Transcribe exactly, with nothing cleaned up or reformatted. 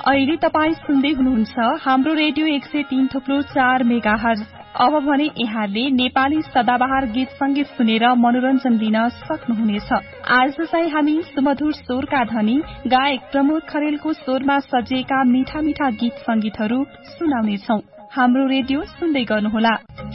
अहिले तपाईँ सुन्दै हुनुहुन्छ हाम्रो रेडियो एक सय तीन थुप्रो चार मेगा हर्ज। अब भने यहाँले नेपाली सदाबहार गीत संगीत सुनेर मनोरञ्जन लिन सक्नुहुनेछ। आज चाहिँ हामी सुमधुर स्वरका धनी गायक प्रमोद खरेलको स्वरमा सजिएका मीठा मीठा गीत संगीतहरू सुनाउनेछौ। हाम्रो रेडियो सुन्दै गर्नुहोला।